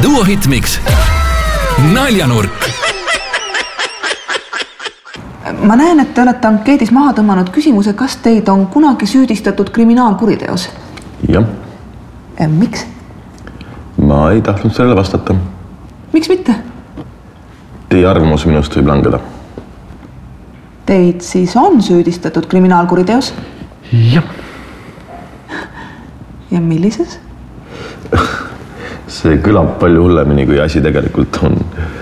Duo Hitmix. Naljanurk. Ma näen, et te olete ankeedis maha tõmmanud küsimuse, kas teid on kunagi süüdistatud kriminaalkuriteos? Jah. Miks? Ma ei tahtnud sellele vastata. Miks mitte? Teie arvamus minust võib langeda. Teid siis on süüdistatud kriminaalkuriteos? Jah. Ja millises? See kõlab palju hullemini, kui asi tegelikult on.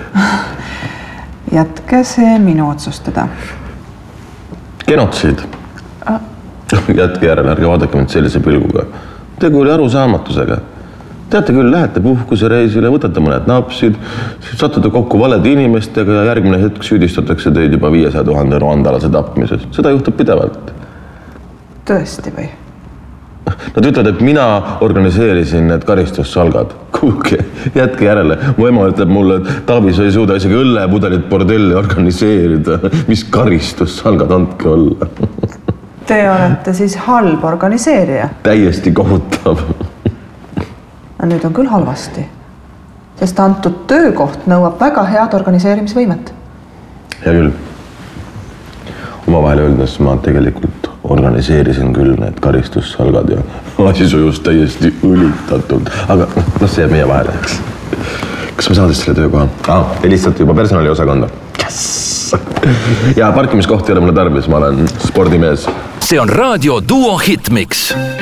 Jätke see minu otsustada. Genotsiid. Jätke järele, ärge vaadake mind sellise pilguga. Tegu oli arusaamatusega. Teate küll, lähete puhkusereisile, võtate mõned napsid, satute kokku valede inimestega ja järgmine hetk süüdistatakse teid juba 500 000 rwandalase tapmises. Seda juhtub pidevalt. Tõesti või? Nad ütlevad, et mina organiseerisin need karistussalgad. Kuulge, jätke järele. Mu ema ütleb mulle, et Taavi, sa ei suuda isegi õllepudelit bordelli organiseerida. Mis karistussalgad andke olla? Te olete siis halb organiseerija? Täiesti kohutav. Nüüd on küll halvasti, sest antud töökoht nõuab väga head organiseerimisvõimet. Hea küll. Oma vahel öeldes ma tegelikult organiseerisin küll need karistussalgad ja asi sujus täiesti õlitatult. Aga see jääb meie vahele, eks. Kas me saadest selle töökoha? Lihtsalt juba personaliosakonda. Yes! Ja parkimiskohti ei ole mulle tarvis, ma olen spordimees. See on Raadio Duo Hitmix.